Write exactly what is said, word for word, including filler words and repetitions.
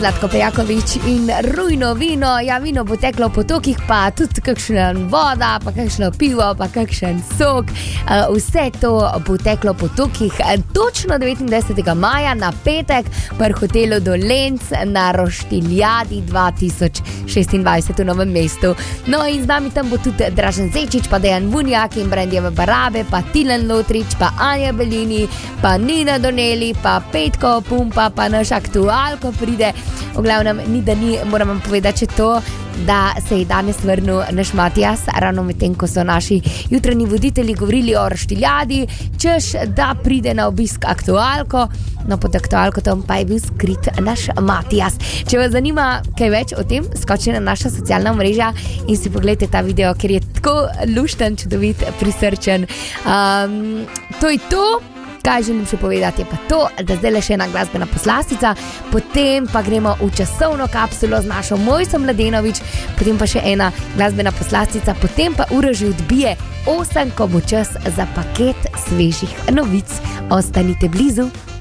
Zlatko Pejaković in rujno vino. Ja, vino bo teklo po tokih, pa tudi kakšen voda, pa kakšno pivo, pa kakšen sok. Vse to bo teklo po tokih točno devetindvajsetega maja na petek pri hotelu Dolenc na Roštiljadi dva tisoč šestindvajset v Novem mestu. No in z nami tam bo tudi Dražen Zečič, pa Dejan Vunjak in Brendjeva Barabe, pa Tilen Lotrič, pa Anja Belini, pa Nina Doneli, pa Petko Pumpa, pa naš aktualko pride. V glavnem, ni da ni, moram vam povedati, če to, da se je danes vrnil naš Matijas, ravno med tem, ko so naši jutranji voditelji govorili o Roštiljadi, češ, da pride na obisk aktualko, no pod aktualko tam pa je bil skrit naš Matijas. Če vas zanima kaj več o tem, skoči na naša socialna mreža in si pogledajte ta video, ker je tako lušten, čudovit, prisrčen. Um, to je to. Kaj želim še povedati, je pa to, da zdaj le še ena glasbena poslastica, potem pa gremo v časovno kapsulo z našo Mojco Mladenović, potem pa še ena glasbena poslastica, potem pa ura že odbije osem, ko bo čas za paket svežih novic. Ostanite blizu.